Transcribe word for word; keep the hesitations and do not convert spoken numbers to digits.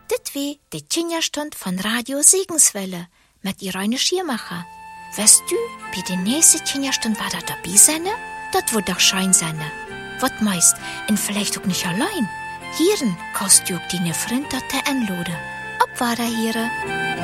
Dit wie die Kinderstund von Radio Segenswelle mit Irene Schiermacher. Weißt du, bei der nächsten Kinderstund war da dabei sein? Das wird doch schein sein. Was meist, und vielleicht auch nicht allein. Hieren kannst du auch deine Freunde anladen. Ob war da hier?